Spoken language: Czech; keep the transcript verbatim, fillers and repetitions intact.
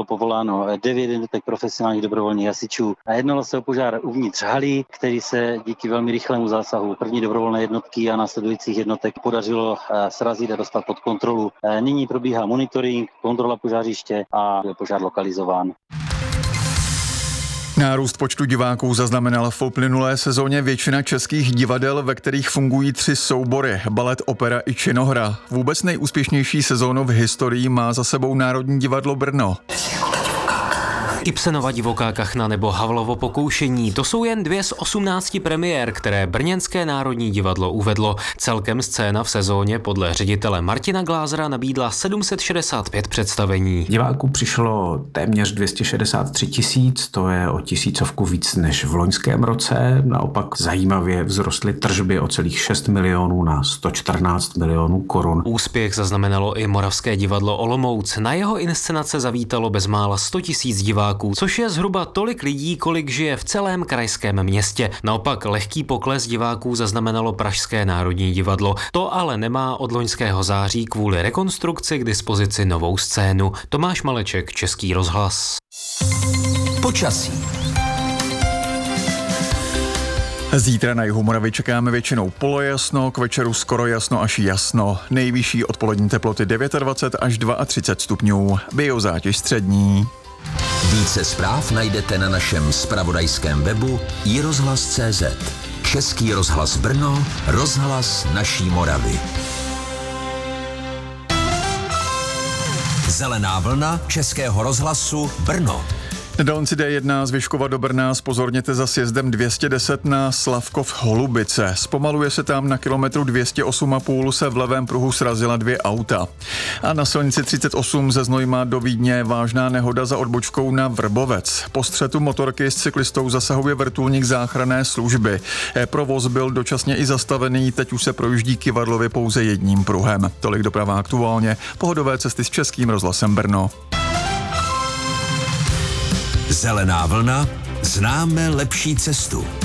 bylo povoláno devět jednotek profesionálních dobrovolných hasičů. A jednalo se o požár uvnitř haly, který se díky velmi rychlému zásahu první dobrovolné jednotky a následujících jednotek podařilo srazit a dostat pod kontrolu. Nyní probíhá monitoring, kontrola požářiště a je požár lokalizován. Nárůst počtu diváků zaznamenala v uplynulé sezóně většina českých divadel, ve kterých fungují tři soubory, balet, opera i činohra. Vůbec nejúspěšnější sezónu v historii má za sebou Národní divadlo Brno. Ibsenova Divoká kachna nebo Havlovo pokoušení, to jsou jen dvě z osmnácti premiér, které brněnské Národní divadlo uvedlo. Celkem scéna v sezóně podle ředitele Martina Glázera nabídla sedm set šedesát pět představení. Diváků přišlo téměř dvě stě šedesát tři tisíc, to je o tisícovku víc než v loňském roce. Naopak zajímavě vzrostly tržby o celých šest milionů na sto čtrnáct milionů korun. Úspěch zaznamenalo i Moravské divadlo Olomouc. Na jeho inscenace zavítalo bezmála sto tisíc diváků, což je zhruba tolik lidí, kolik žije v celém krajském městě. Naopak lehký pokles diváků zaznamenalo Pražské Národní divadlo. To ale nemá od loňského září kvůli rekonstrukci k dispozici novou scénu. Tomáš Maleček, Český rozhlas. Počasí. Zítra na jihu Moravy čekáme většinou polojasno, k večeru skoro jasno až jasno. Nejvyšší odpolední teploty dvacet devět až třicet dva stupňů. Biozátěž střední. Více zpráv najdete na našem zpravodajském webu i rozhlas tečka cé zet. Český rozhlas Brno, rozhlas naší Moravy. Zelená vlna Českého rozhlasu Brno. Na dálnici D jedna z Vyškova do Brna zpozorněte za sjezdem dvě stě deset na Slavkov Holubice. Zpomaluje se tam, na kilometru dvě stě osm a půl se v levém pruhu srazila dvě auta. A na silnici třicet osm ze Znojma do Vídně vážná nehoda za odbočkou na Vrbovec. Po střetu motorky s cyklistou zasahuje vrtulník záchranné služby. Provoz byl dočasně i zastavený, teď už se projíždí Kyvadlově pouze jedním pruhem. Tolik doprava aktuálně. Pohodové cesty s Českým rozhlasem Brno. Zelená vlna, známe lepší cestu.